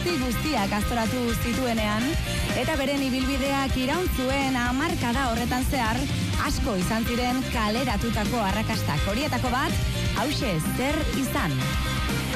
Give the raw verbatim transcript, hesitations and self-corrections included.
guzti-guztiak aztoratu zituenean, eta beren ibilbideak iraun zuen hamarkada horretan zehar, asko izan ziren kaleratutako arrakastak. Horietako bat, hauxe zer izan.